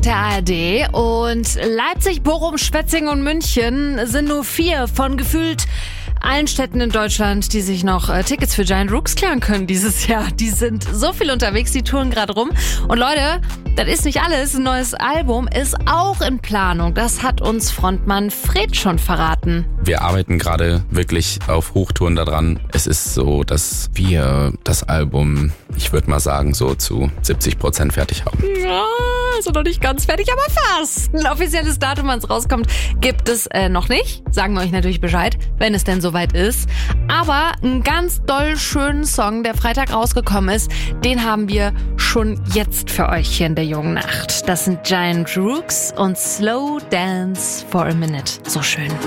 der ARD und Leipzig, Bochum, Schwetzingen und München sind nur 4 von gefühlt allen Städten in Deutschland, die sich noch Tickets für Giant Rooks klären können dieses Jahr. Die sind so viel unterwegs, die touren gerade rum. Und Leute, das ist nicht alles. Ein neues Album ist auch in Planung. Das hat uns Frontmann Fred schon verraten. Wir arbeiten gerade wirklich auf Hochtouren daran. Es ist so, dass wir das Album, ich würde mal sagen, so zu 70% fertig haben. Ja, also noch nicht ganz fertig, aber fast. Ein offizielles Datum, wann es rauskommt, gibt es noch nicht. Sagen wir euch natürlich Bescheid, wenn es denn soweit ist. Aber einen ganz doll schönen Song, der Freitag rausgekommen ist, den haben wir schon jetzt für euch hier in der jungen Nacht. Das sind Giant Rooks und Slow Dance for a Minute. So schön.